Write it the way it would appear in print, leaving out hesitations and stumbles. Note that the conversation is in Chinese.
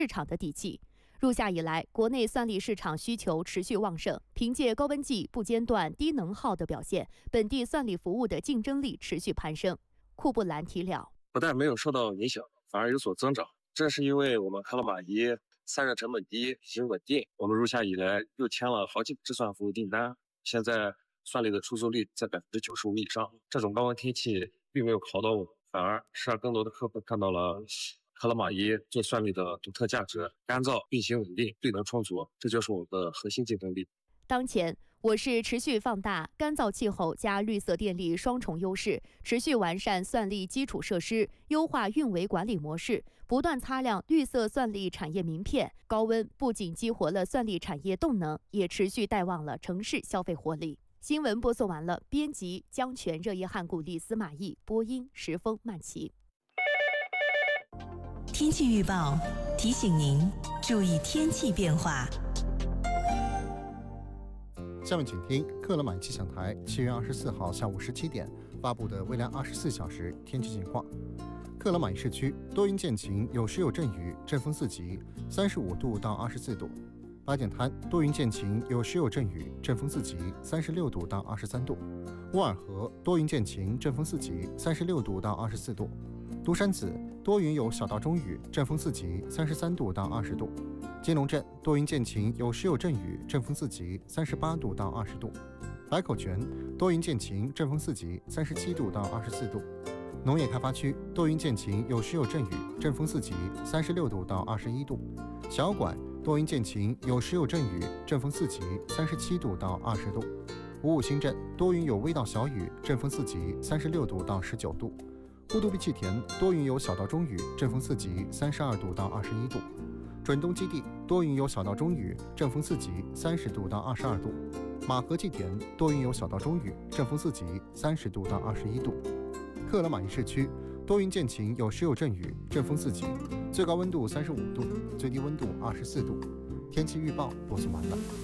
市场的底气。入夏以来，国内蒜粒市场需求持续旺盛，凭借高温季、不间断、低能耗的表现，本地蒜粒服务的竞争力持续攀升。库布兰提了， 不但没有受到影响，反而有所增长。这是因为我们克拉玛依散热成本低、运行稳定。我们入夏以来又签了好几个制蒜服务订单，现在蒜粒的出租率在95%以上。这种高温天气并没有考到我们，反而是让更多的客户看到了克拉玛依做蒜粒的独特价值：干燥、运行稳定、绿能充足，这就是我们的核心竞争力。 当前，我市持续放大干燥气候加绿色电力双重优势，持续完善蒜粒基础设施，优化运维管理模式，不断擦亮绿色蒜粒产业名片。高温不仅激活了蒜粒产业动能，也持续带旺了城市消费活力。新闻播送完了，编辑江泉、热业汉古丽、司马懿，播音石峰、曼琪。 天气预报提醒您注意天气变化。 下面请听克勒玛依气象台7月24号下午17点发布的未来24小时天气情况。克勒玛依市区多云见晴，有时有阵雨，阵风4级，35度到24度。八点滩多云见晴，有时有阵雨，阵风4级，36度到23度。乌尔河多云见晴，阵风4级，36度到24度。独山子多云有小到中雨，阵风4级，33度到20度。金龙镇多云见晴，有时有阵雨，阵风4级，38度到20度。白口泉多云见晴，阵风4级，37度到24度。农业开发区多云见晴，有时有阵雨，阵风4级，36度到21度。小管多云见晴，有时有阵雨，阵风4级，37度到20度。五五新镇多云有微到小雨，阵风4级，36度到19度。乌杜碧气田多云有小到中雨，阵风4级，32度到21度。准东基地多云有小到中雨，阵风4级，30度到22度。马河祭田多云有小到中雨，阵风4级，30度到21度。克勒玛依市区多云见晴，有时有阵雨，阵风4级，最高温度35度，最低温度24度。天气预报播送完了。